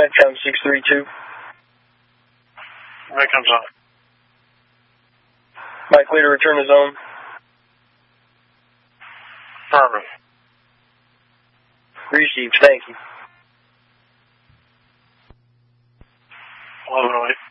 Metcom 632. Metcom's on. Mike, clear to return to zone. Affirmative. Received, thank you. 1108.